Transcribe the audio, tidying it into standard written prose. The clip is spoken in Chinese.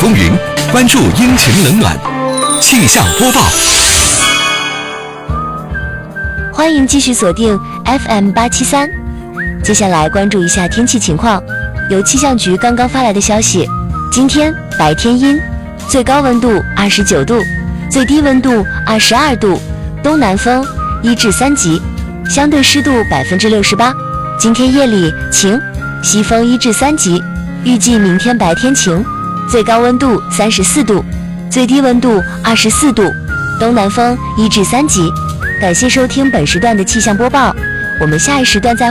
风云，关注阴晴冷暖。气象播报。 欢迎继续锁定 FM873。接下来关注一下天气情况。由气象局刚刚发来的消息，今天白天阴，最高温度29度，最低温度22度，东南风1至3级，相对湿度68%。今天夜里晴，西风1至3级，预计明天白天晴，最高温度34度，最低温度24度，东南风1至3级。感谢收听本时段的气象播报，我们下一时段再会。